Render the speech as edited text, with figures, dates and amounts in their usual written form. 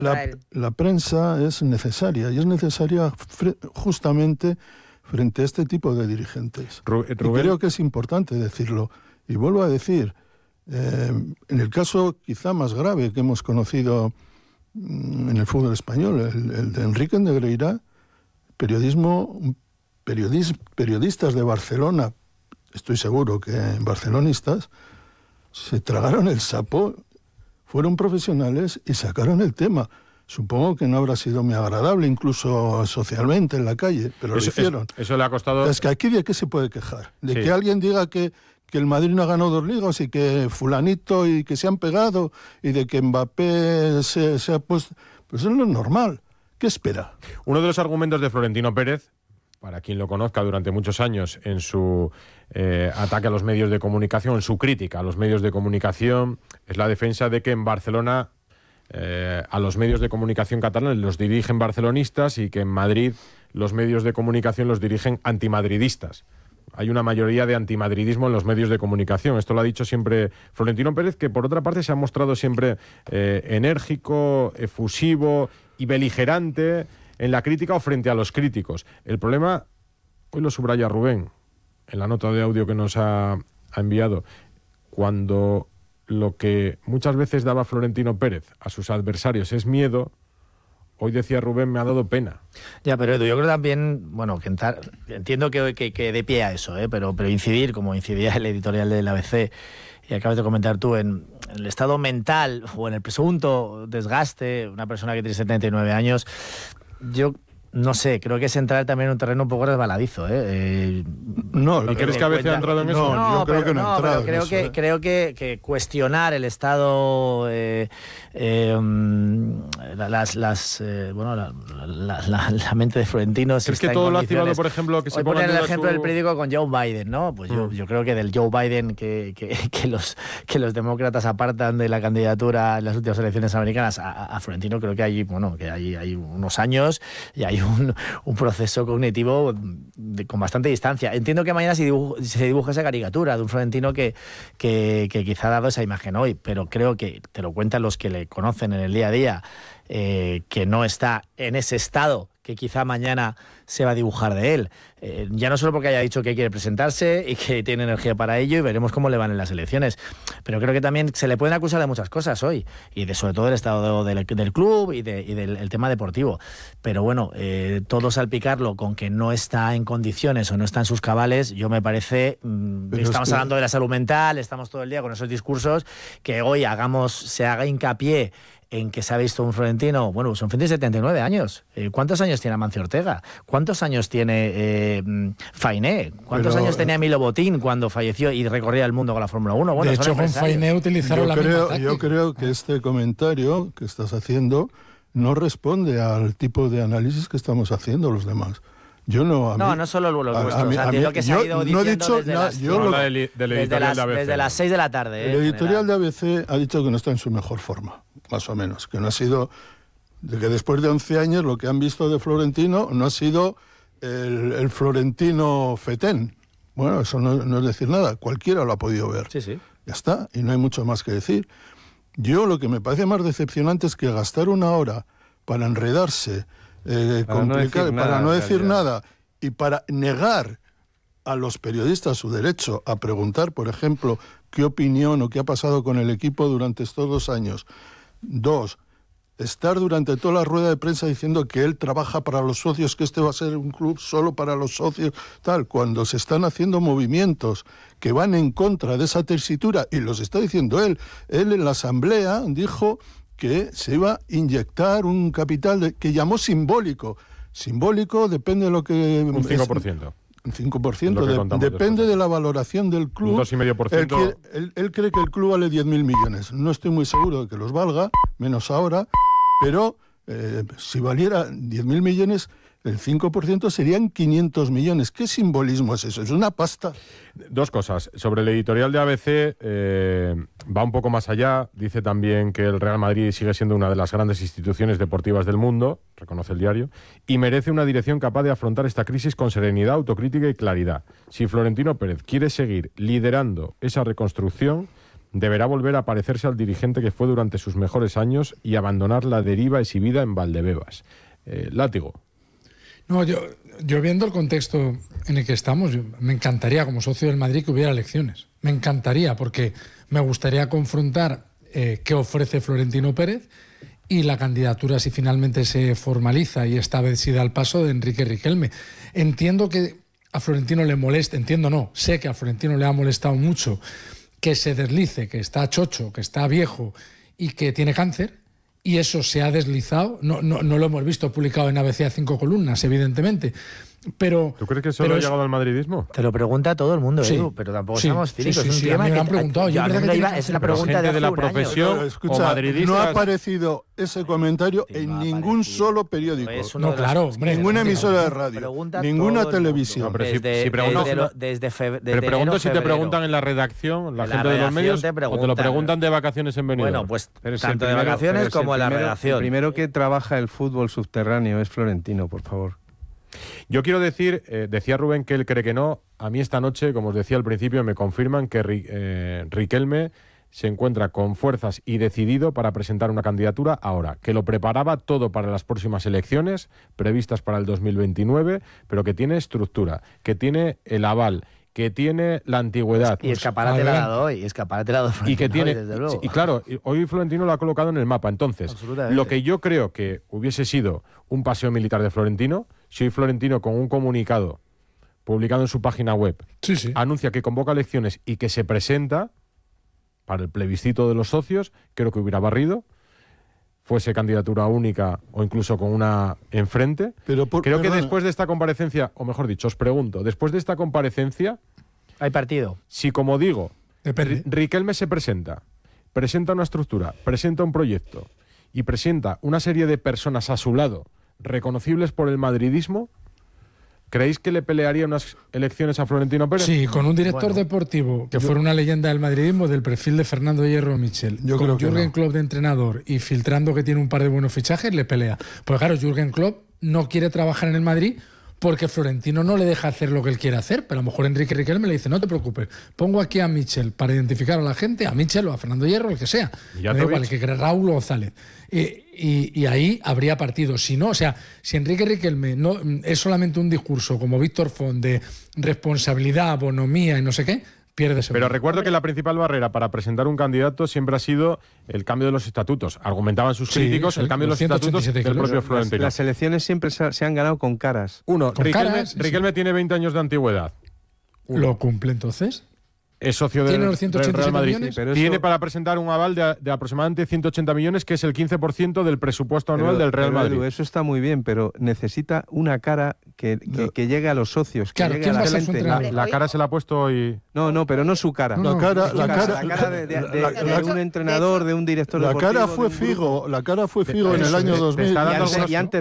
La prensa es necesaria, y es necesaria justamente frente a este tipo de dirigentes. Y creo que es importante decirlo. Y vuelvo a decir, en el caso quizá más grave que hemos conocido en el fútbol español, el de Enrique Negreira, periodistas de Barcelona, estoy seguro que barcelonistas, se tragaron el sapo, fueron profesionales y sacaron el tema. Supongo que no habrá sido muy agradable, incluso socialmente en la calle, pero lo hicieron. Eso le ha costado... Es que aquí ¿de qué se puede quejar? ¿De que alguien diga que el Madrid no ha ganado 2 ligas y que fulanito y que se han pegado y de que Mbappé se ha puesto... Pues eso no es normal. ¿Qué espera? Uno de los argumentos de Florentino Pérez, para quien lo conozca durante muchos años, en su ataque a los medios de comunicación, en su crítica a los medios de comunicación, es la defensa de que en Barcelona a los medios de comunicación catalanes los dirigen barcelonistas y que en Madrid los medios de comunicación los dirigen antimadridistas. Hay una mayoría de antimadridismo en los medios de comunicación. Esto lo ha dicho siempre Florentino Pérez, que por otra parte se ha mostrado siempre enérgico, efusivo y beligerante en la crítica o frente a los críticos. El problema, hoy lo subraya Rubén, en la nota de audio que nos ha enviado, cuando lo que muchas veces daba Florentino Pérez a sus adversarios es miedo, hoy decía Rubén, me ha dado pena. Ya, pero Edu, yo creo también, bueno, que entiendo que dé pie a eso, pero incidir, como incidía el editorial del ABC, y acabas de comentar tú, en el estado mental o en el presunto desgaste, una persona que tiene 79 años, yo... No sé, creo que es entrar también en un terreno un poco resbaladizo, No, ¿crees que a veces ha entrado en eso? No, yo creo que no ha entrado en eso. Creo que cuestionar el estado, la mente de Florentino... ¿Crees que todo lo ha activado, por ejemplo, que se ponga poner el ejemplo del periódico con Joe Biden, ¿no? Pues yo creo que del Joe Biden que los demócratas apartan de la candidatura en las últimas elecciones americanas a Florentino, creo que hay unos años y hay un proceso cognitivo con bastante distancia. Entiendo que mañana se dibuja esa caricatura de un Florentino que quizá ha dado esa imagen hoy, pero creo que te lo cuentan los que le conocen en el día a día, que no está en ese estado que quizá mañana se va a dibujar de él. Ya no solo porque haya dicho que quiere presentarse y que tiene energía para ello, y veremos cómo le van en las elecciones, pero creo que también se le pueden acusar de muchas cosas hoy, y sobre todo del estado del club y del tema deportivo. Pero bueno, todo salpicarlo con que no está en condiciones o no está en sus cabales, yo me parece, estamos hablando de la salud mental, estamos todo el día con esos discursos, que hoy se haga hincapié en que se ha visto un Florentino, bueno, son de 79 años. ¿Cuántos años tiene Amancio Ortega? ¿Cuántos años tiene Fainé? ¿Cuántos años tenía Emilio Botín cuando falleció y recorría el mundo con la Fórmula 1? Bueno, de hecho, con Fainé utilizaron la misma táctica. Yo creo que este comentario que estás haciendo no responde al tipo de análisis que estamos haciendo los demás. Yo no... No solo los vuestros. Lo que se ha ido diciendo desde las 6 de la tarde. El editorial de ABC ha dicho que no está en su mejor forma, más o menos. Que no ha sido... De que después de 11 años lo que han visto de Florentino no ha sido el Florentino fetén. Bueno, eso no es decir nada. Cualquiera lo ha podido ver. Sí. Ya está, y no hay mucho más que decir. Yo lo que me parece más decepcionante es que gastar una hora para enredarse... para no decir nada y para negar a los periodistas su derecho a preguntar, por ejemplo, qué opinión o qué ha pasado con el equipo durante estos 2 años. 2, estar durante toda la rueda de prensa diciendo que él trabaja para los socios, que este va a ser un club solo para los socios, tal, cuando se están haciendo movimientos que van en contra de esa tesitura, y los está diciendo él. Él en la asamblea dijo que se iba a inyectar un capital que llamó simbólico. Simbólico depende de lo que... Un 5%. Un 5%. Depende de la valoración del club. Un 2,5%. Él cree que el club vale 10.000 millones. No estoy muy seguro de que los valga, menos ahora, pero si valiera 10.000 millones... El 5% serían 500 millones. ¿Qué simbolismo es eso? Es una pasta. 2 cosas. Sobre el editorial de ABC, va un poco más allá. Dice también que el Real Madrid sigue siendo una de las grandes instituciones deportivas del mundo, reconoce el diario, y merece una dirección capaz de afrontar esta crisis con serenidad, autocrítica y claridad. Si Florentino Pérez quiere seguir liderando esa reconstrucción, deberá volver a parecerse al dirigente que fue durante sus mejores años y abandonar la deriva exhibida en Valdebebas. Látigo. No, yo viendo el contexto en el que estamos, me encantaría como socio del Madrid que hubiera elecciones. Me encantaría, porque me gustaría confrontar qué ofrece Florentino Pérez y la candidatura, si finalmente se formaliza y esta vez sí da el paso, de Enrique Riquelme. Entiendo que a Florentino le molesta, sé que a Florentino le ha molestado mucho que se deslice, que está chocho, que está viejo y que tiene cáncer, y eso se ha deslizado. No lo hemos visto publicado en ABC a 5 columnas, evidentemente. Pero, ¿tú crees que solo ha llegado al madridismo? Te lo pregunta todo el mundo, sí, Edu, pero tampoco estamos cínicos. Sí, a mí me han preguntado. Es una pregunta de la profesión o madridistas. No ha aparecido ese comentario en ningún solo periódico. No, claro, hombre. Ninguna emisora de radio, ninguna televisión. No, pero pregunto si te preguntan en la redacción, la gente de los medios, o te lo preguntan de vacaciones en Benidorm. Bueno, pues tanto de vacaciones como en la redacción. El primero que trabaja el fútbol subterráneo es Florentino, por favor. Yo quiero decir, decía Rubén que él cree que no. A mí esta noche, como os decía al principio, me confirman que Riquelme se encuentra con fuerzas y decidido para presentar una candidatura ahora, que lo preparaba todo para las próximas elecciones previstas para el 2029, pero que tiene estructura, que tiene el aval, que tiene la antigüedad. Y escaparate la ha dado hoy, y que tiene, desde luego. Y claro, hoy Florentino lo ha colocado en el mapa. Entonces, lo que yo creo que hubiese sido un paseo militar de Florentino, si hoy Florentino con un comunicado publicado en su página web anuncia que convoca elecciones y que se presenta para el plebiscito de los socios, creo que hubiera barrido, fuese candidatura única o incluso con una enfrente. Creo que después de esta comparecencia, o mejor dicho, os pregunto, después de esta comparecencia... ¿Hay partido? Si, como digo, Riquelme se presenta una estructura, presenta un proyecto y presenta una serie de personas a su lado reconocibles por el madridismo, ¿creéis que le pelearía unas elecciones a Florentino Pérez? Sí, con un director deportivo que fuera una leyenda del madridismo del perfil de Fernando Hierro Michel, con Jürgen Klopp de entrenador y filtrando que tiene un par de buenos fichajes, le pelea. Pues claro, Jürgen Klopp no quiere trabajar en el Madrid porque Florentino no le deja hacer lo que él quiere hacer, pero a lo mejor Enrique Riquelme le dice, no te preocupes, pongo aquí a Michel para identificar a la gente, a Michel o a Fernando Hierro, el que sea. Me da igual, el que quiera, Raúl o González. Y ahí habría partido. Si no, o sea, si Enrique Riquelme no es solamente un discurso como Víctor Font de responsabilidad, bonomía y no sé qué, pierde ese. Pero recuerdo que la principal barrera para presentar un candidato siempre ha sido el cambio de los estatutos. Argumentaban sus críticos el cambio de los estatutos del propio Florentino. Las elecciones siempre se han ganado con caras. Riquelme tiene 20 años de antigüedad. ¿Lo cumple entonces? Es socio del Real Madrid. Tiene para presentar un aval de aproximadamente 180 millones, que es el 15% del presupuesto anual del Real Madrid. Eso está muy bien, pero necesita una cara que llegue a los socios, que llegue a la gente. La cara se la ha puesto hoy. No, pero no su cara. La cara de un entrenador, de un director deportivo. La cara fue Figo en el año 2000. Y antes